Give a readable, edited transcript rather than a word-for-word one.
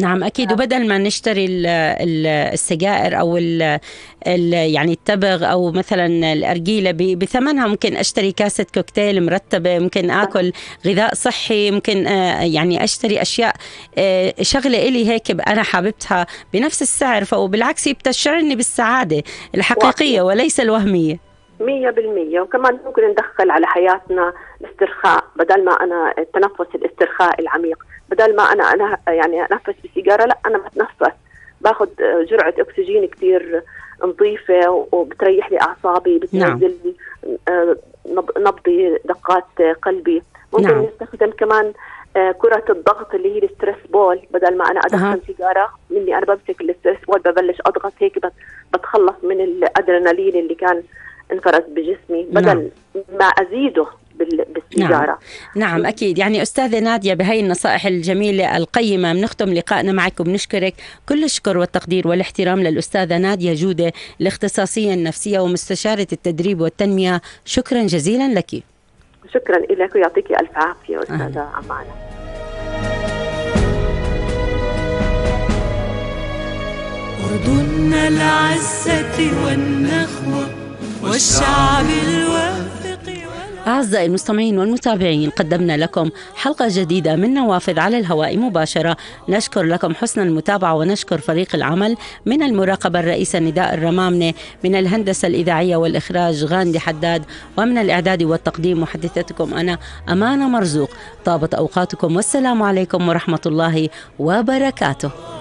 نعم أكيد. وبدل ما نشتري السجائر أو يعني التبغ أو مثلا الأرجيلة بثمنها، ممكن أشتري كاسة كوكتيل مرتبة، ممكن أكل غذاء صحي، ممكن يعني أشتري أشياء شغلة إلي هيك أنا حاببتها بنفس السعر، فبالعكس بتشعرني بالسعادة الحقيقية وليس الوهمية. 100%. وكمان ممكن ندخل على حياتنا الاسترخاء، بدل ما أنا التنفس الاسترخاء العميق، بدل ما أنا يعني أنفس بسيجارة، لا أنا بتنفس، باخد جرعة أكسجين كتير نظيفة وبتريح لي أعصابي، بتنزل لي نبضي، دقات قلبي. ممكن نستخدم كمان كرة الضغط اللي هي الستريس بول، بدل ما أنا أدخن سيجارة، مني أنا بمسك الستريس بول ببلش أضغط هيك، بتخلص من الأدرينالين اللي كان انفرز بجسمي بدل ما أزيده بالسيجارة. نعم أكيد. يعني أستاذة نادية، بهاي النصائح الجميلة القيمة بنختم لقائنا معك، وبنشكرك كل الشكر والتقدير والاحترام للأستاذة نادية جودة، الاختصاصية النفسية ومستشارة التدريب والتنمية. شكرا جزيلا لك. شكرا لك ويعطيك ألف عافية أستاذة أمانة. أردنا العزة والنخوة والشعب الوافق. أعزائي المستمعين والمتابعين، قدمنا لكم حلقة جديدة من نوافذ على الهواء مباشرة. نشكر لكم حسن المتابعة، ونشكر فريق العمل من المراقبة الرئيسة نداء الرمامنة، من الهندسة الإذاعية والإخراج غاندي حداد، ومن الإعداد والتقديم محدثتكم أنا أمانة مرزوق. طابت أوقاتكم، والسلام عليكم ورحمة الله وبركاته.